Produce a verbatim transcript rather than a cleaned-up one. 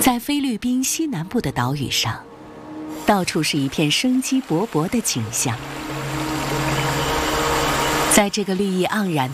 在菲律宾西南部的岛屿上，到处是一片生机勃勃的景象。在这个绿意盎然